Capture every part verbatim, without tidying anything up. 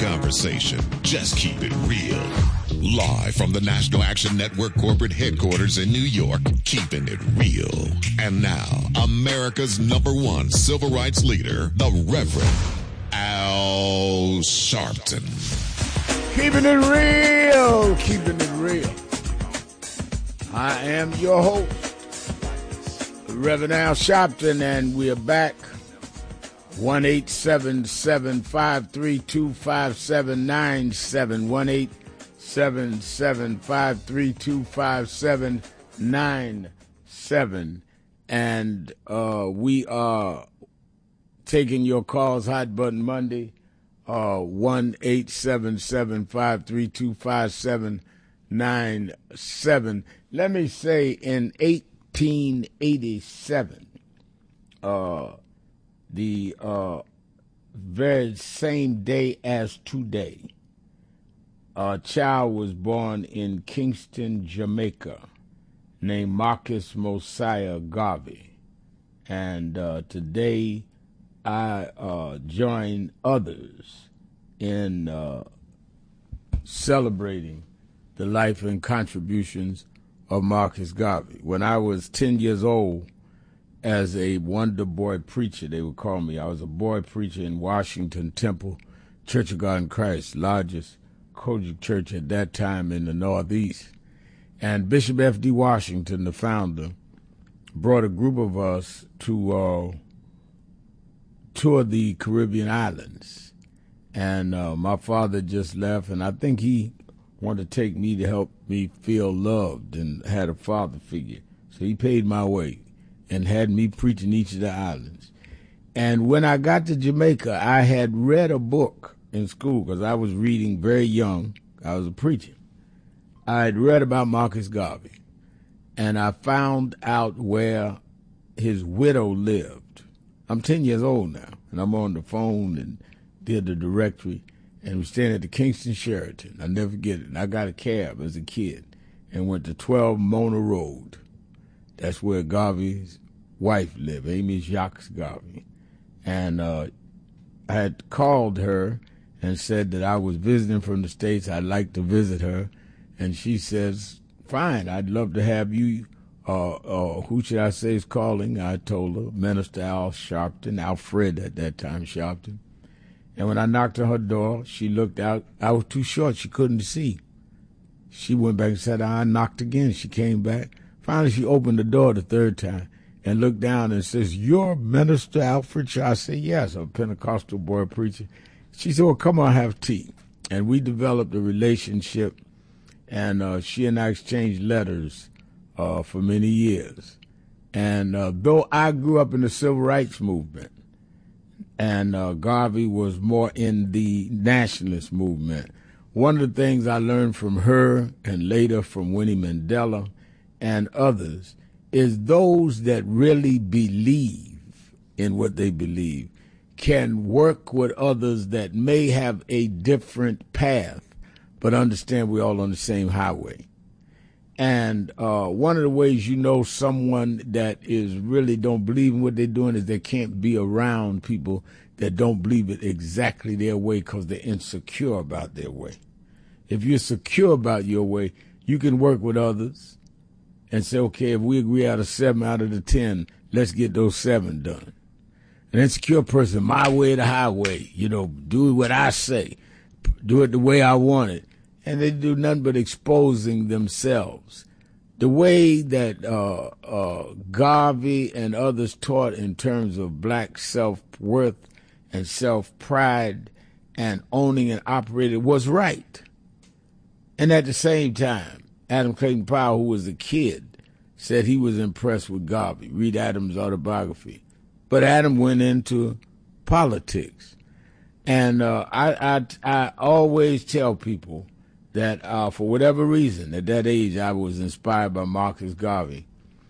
conversation. Just keep it real. Live from the National Action Network corporate headquarters in New York, keeping it real. And now, America's number one civil rights leader, the Reverend Al Sharpton. Keeping it real, keeping it real. I am your host, Reverend Al Sharpton, and we are back. one eight seven seven, five three two, five seven nine seven. one eight seven seven, five three two, five seven nine seven. And uh, we are taking your calls, Hot Button Monday, uh, one eight seven seven, five three two, five seven nine seven. Let me say, in eighteen eighty-seven, uh, the uh, very same day as today, a child was born in Kingston, Jamaica, named Marcus Mosiah Garvey. And uh, today I uh, join others in uh, celebrating the life and contributions of Marcus Garvey. When I was ten years old, as a wonder boy preacher, they would call me. I was a boy preacher in Washington Temple, Church of God in Christ, largest Kojic church at that time in the Northeast. And Bishop F D Washington, the founder, brought a group of us to uh, tour the Caribbean islands. And uh, my father just left, and I think he wanted to take me to help me feel loved and had a father figure. So he paid my way and had me preaching each of the islands. And when I got to Jamaica, I had read a book in school because I was reading very young. I was a preacher. I had read about Marcus Garvey, and I found out where his widow lived. I'm ten years old now, and I'm on the phone and did the directory, and was staying at the Kingston Sheraton. I'll never forget it. And I got a cab as a kid and went to twelve Mona Road. That's where Garvey's wife lived, Amy Jacques Garvey. And uh, I had called her and said that I was visiting from the States. I'd like to visit her. And she says, fine, I'd love to have you. Uh, uh, who should I say is calling? I told her, Minister Al Sharpton, Alfred at that time, Sharpton. And when I knocked on her door, she looked out. I was too short. She couldn't see. She went back and said, I knocked again. She came back. Finally, she opened the door the third time and looked down and says, you're Minister Alfred Sharpton? I said, yes, I'm a Pentecostal boy preacher. She said, well, come on, have tea. And we developed a relationship, and uh, she and I exchanged letters uh, for many years. And uh, though I grew up in the civil rights movement, and uh, Garvey was more in the nationalist movement, one of the things I learned from her and later from Winnie Mandela and others is those that really believe in what they believe can work with others that may have a different path, but understand we're all on the same highway. And uh, one of the ways you know someone that is really don't believe in what they're doing is they can't be around people that don't believe it exactly their way because they're insecure about their way. If you're secure about your way, you can work with others and say, okay, if we agree out of seven out of the ten, let's get those seven done. An insecure person, my way or the highway, you know, do what I say, do it the way I want it. And they do nothing but exposing themselves. The way that uh, uh, Garvey and others taught in terms of black self-worth and self-pride and owning and operating was right. And at the same time, Adam Clayton Powell, who was a kid, said he was impressed with Garvey. Read Adam's autobiography. But Adam went into politics. And uh, I, I, I always tell people that uh, for whatever reason, at that age, I was inspired by Marcus Garvey.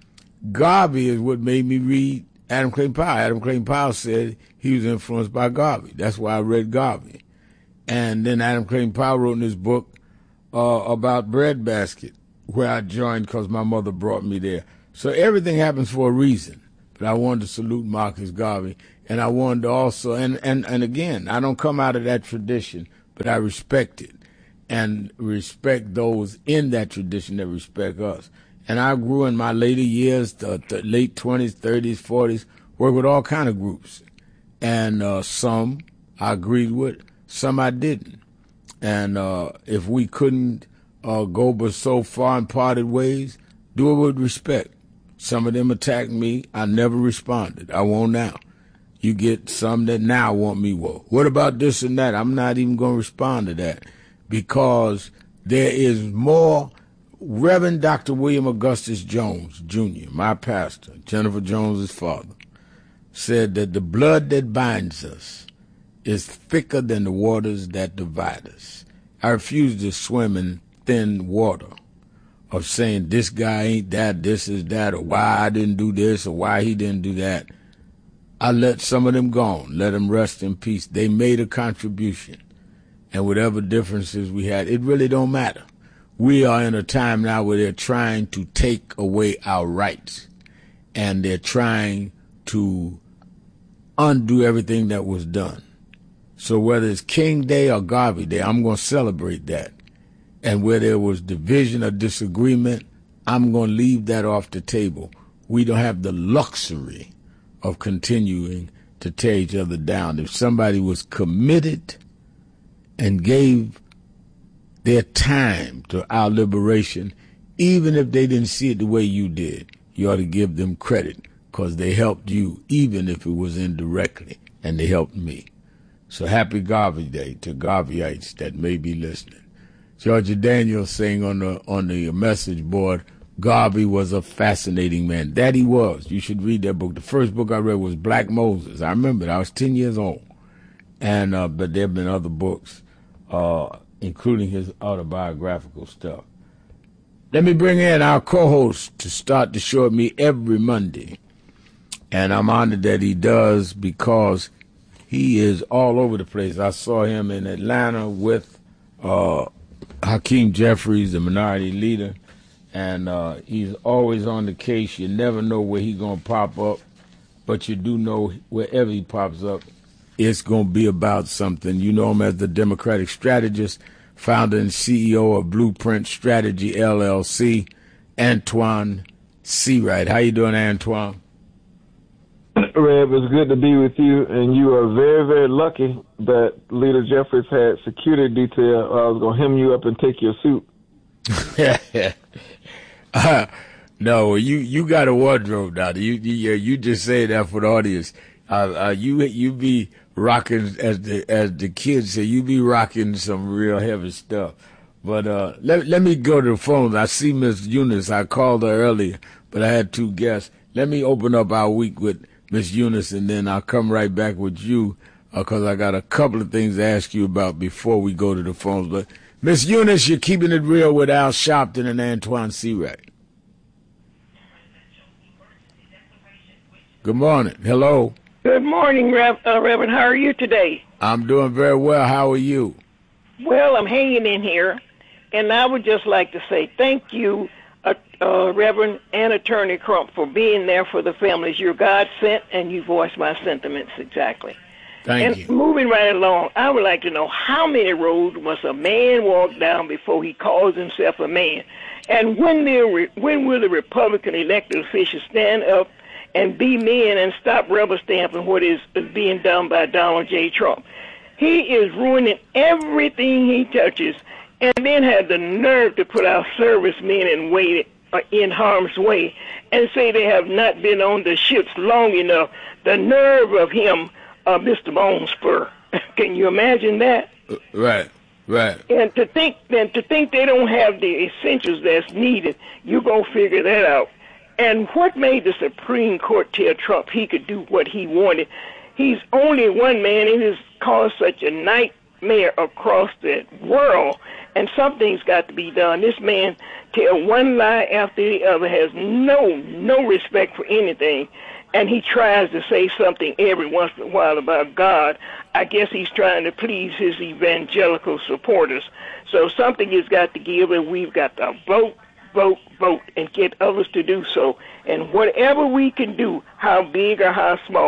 Garvey is what made me read Adam Clayton Powell. Adam Clayton Powell said he was influenced by Garvey. That's why I read Garvey. And then Adam Clayton Powell wrote in his book uh, about Breadbasket, where I joined because my mother brought me there. So everything happens for a reason. But I wanted to salute Marcus Garvey. And I wanted to also, and, and, and again, I don't come out of that tradition, but I respect it and respect those in that tradition that respect us. And I grew in my later years, the, the late twenties, thirties, forties, worked with all kind of groups. And uh, some I agreed with, some I didn't. And uh, if we couldn't uh, go but so far and parted ways, do it with respect. Some of them attacked me. I never responded. I won't now. You get some that now want me, well, what about this and that? I'm not even going to respond to that because there is more. Reverend Doctor William Augustus Jones, Junior, my pastor, Jennifer Jones's father, said that the blood that binds us is thicker than the waters that divide us. I refuse to swim in thin water of saying this guy ain't that, this is that, or why I didn't do this, or why he didn't do that. I let some of them go on, let them rest in peace. They made a contribution, and whatever differences we had, it really don't matter. We are in a time now where they're trying to take away our rights, and they're trying to undo everything that was done. So whether it's King Day or Garvey Day, I'm going to celebrate that. And where there was division or disagreement, I'm going to leave that off the table. We don't have the luxury of continuing to tear each other down. If somebody was committed and gave their time to our liberation, even if they didn't see it the way you did, you ought to give them credit because they helped you, even if it was indirectly, and they helped me. So happy Garvey Day to Garveyites that may be listening. Georgia Daniels saying on the on the message board, Garvey was a fascinating man. That he was. You should read that book. The first book I read was Black Moses. I remember it. I was ten years old. And uh, but there have been other books, uh, including his autobiographical stuff. Let me bring in our co-host to start the show with me every Monday. And I'm honored that he does because he is all over the place. I saw him in Atlanta with uh, Hakeem Jeffries, the minority leader, and uh, he's always on the case. You never know where he's going to pop up, but you do know wherever he pops up, it's going to be about something. You know him as the Democratic strategist, founder and C E O of Blueprint Strategy, L L C, Antoine Seawright. How you doing, Antoine? Reb, it's good to be with you, and you are very, very lucky that Leader Jeffries had security detail, or I was going to hem you up and take your suit. uh, no, you you got a wardrobe now. You you, you just say that for the audience. Uh, uh, you you be rocking, as the as the kids say, you be rocking some real heavy stuff. But uh, let let me go to the phones. I see Miss Eunice. I called her earlier, but I had two guests. Let me open up our week with Miss Eunice, and then I'll come right back with you because uh, I got a couple of things to ask you about before we go to the phones. But Miss Eunice, you're keeping it real with Al Sharpton and Antoine Seawright. Good morning. Hello. Good morning, Rev- uh, Reverend. How are you today? I'm doing very well. How are you? Well, I'm hanging in here, and I would just like to say thank you, uh, uh, Reverend and Attorney Crump, for being there for the families. You're God sent, and you voiced my sentiments exactly. Thank and you. Moving right along, I would like to know how many roads must a man walk down before he calls himself a man? And when, re- when will the Republican elected officials stand up and be men and stop rubber stamping what is being done by Donald J. Trump? He is ruining everything he touches, and then had the nerve to put our servicemen in, way, uh, in harm's way and say they have not been on the ships long enough. The nerve of him, uh, Mister Bonespur. Can you imagine that? Uh, right, right. And to think, and to think they don't have the essentials that's needed, you go figure that out. And what made the Supreme Court tell Trump he could do what he wanted? He's only one man. It has caused such a nightmare across the world, and something's got to be done. This man tell one lie after the other, has no no respect for anything, and he tries to say something every once in a while about God. I guess he's trying to please his evangelical supporters. So something has got to give, and we've got to vote, vote, vote, and get others to do so. And whatever we can do, how big or how small,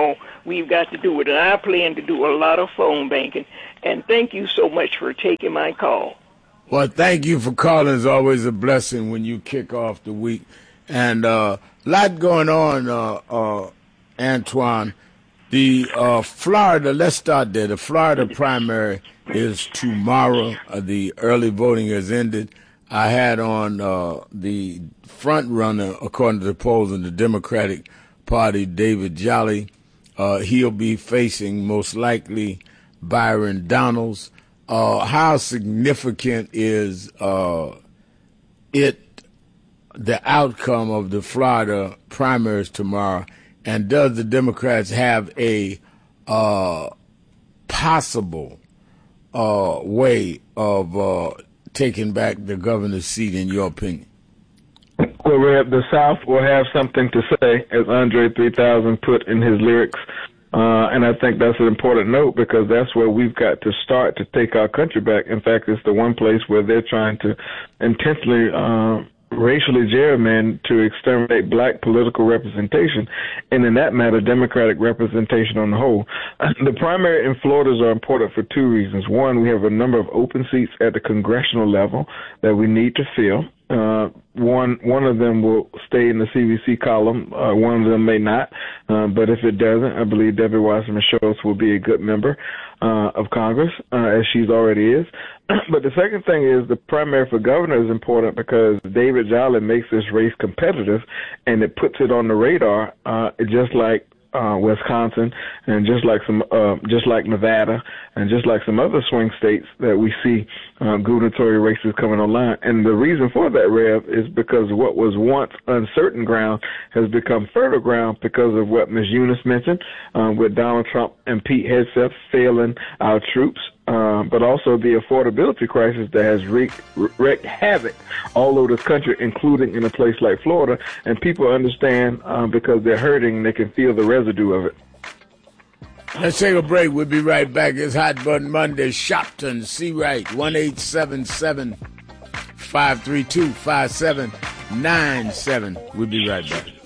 we've got to do it. And I plan to do a lot of phone banking. And thank you so much for taking my call. Well, thank you for calling. It's always a blessing when you kick off the week. And a uh, lot going on, uh, uh, Antoine. The uh, Florida, let's start there. The Florida primary is tomorrow. Uh, the early voting has ended. I had on uh, the front runner, according to the polls in the Democratic Party, David Jolly. Uh, he'll be facing most likely Byron Donalds. Uh, how significant is uh, it, the outcome of the Florida primaries tomorrow? And does the Democrats have a uh, possible uh, way of uh, taking back the governor's seat, in your opinion? Well, Reb, the South will have something to say, as Andre three thousand put in his lyrics. Uh, and I think that's an important note, because that's where we've got to start to take our country back. In fact, it's the one place where they're trying to intensely uh, racially gerrymander to exterminate black political representation, and in that matter, Democratic representation on the whole. The primary in Florida are important for two reasons. One, we have a number of open seats at the congressional level that we need to fill. Uh, one one of them will stay in the C B C column. Uh, one of them may not. Uh, but if it doesn't, I believe Debbie Wasserman Schultz will be a good member uh, of Congress, uh, as she's already is. But the second thing is the primary for governor is important because David Jolly makes this race competitive, and it puts it on the radar, uh, just like Uh, Wisconsin, and just like some, uh, just like Nevada, and just like some other swing states that we see uh, gubernatorial races coming online. And the reason for that, Rev, is because what was once uncertain ground has become fertile ground because of what Miz Eunice mentioned, um, with Donald Trump and Pete Hegseth failing our troops. Uh, but also the affordability crisis that has wreaked, wreaked havoc all over this country, including in a place like Florida. And people understand uh, because they're hurting, they can feel the residue of it. Let's take a break. We'll be right back. It's Hot Button Monday. Shopton, C. Wright, one eight seven seven, five three two, five seven nine seven. We'll be right back.